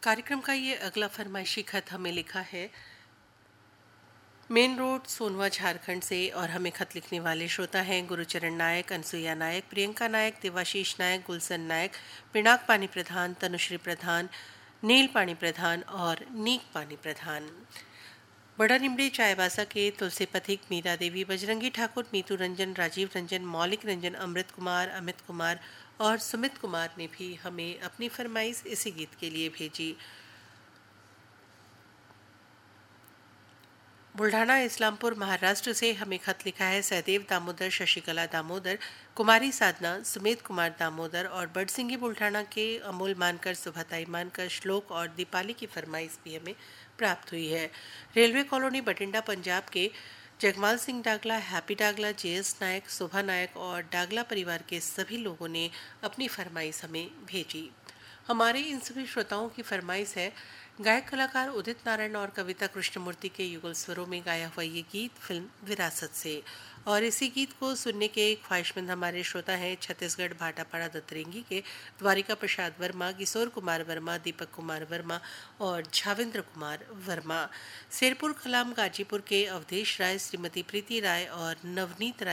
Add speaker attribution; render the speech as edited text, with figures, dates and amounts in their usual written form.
Speaker 1: कार्यक्रम का ये अगला फरमाइशी खत हमें लिखा है मेन रोड सोनवा झारखंड से और हमें खत लिखने वाले श्रोता हैं गुरुचरण नायक, अनसुईया नायक, प्रियंका नायक, देवाशीष नायक, गुलशन नायक, पिनाक पानी प्रधान, तनुश्री प्रधान, नील पानी प्रधान और नीक पानी प्रधान। बड़ा निमड़े चायबासा के तुलसी पथिक, मीरा देवी, बजरंगी ठाकुर, नीतू रंजन, राजीव रंजन, मौलिक रंजन, अमृत कुमार, अमित कुमार और सुमित कुमार ने भी हमें अपनी फरमाइश इसी गीत के लिए भेजी। बुल्ढाना इस्लामपुर महाराष्ट्र से हमें खत लिखा है सहदेव दामोदर, शशिकला दामोदर, कुमारी साधना, सुमेध कुमार दामोदर और बड़सिंगी बुल्ढाना के अमोल मानकर, सुभाताई मानकर, श्लोक और दीपाली की फरमाइश भी हमें प्राप्त हुई है। रेलवे कॉलोनी बठिंडा पंजाब के जगमाल सिंह डागला, हैप्पी डागला, जेएस नायक, शोभा नायक और डागला परिवार के सभी लोगों ने अपनी फरमाइश हमें भेजी। हमारे इन सभी श्रोताओं की फरमाइश है गायक कलाकार उदित नारायण और कविता कृष्णमूर्ति के युगल स्वरों में गाया हुआ ये गीत फिल्म विरासत से। और इसी गीत को सुनने के ख्वाहिशमंद हमारे श्रोता हैं छत्तीसगढ़ भाटापाड़ा दतरेंगी के द्वारिका प्रसाद वर्मा, किशोर कुमार वर्मा, दीपक कुमार वर्मा और झावेंद्र कुमार वर्मा। शेरपुर कलाम गाजीपुर के अवधेश राय, श्रीमती प्रीति राय और नवनीत राय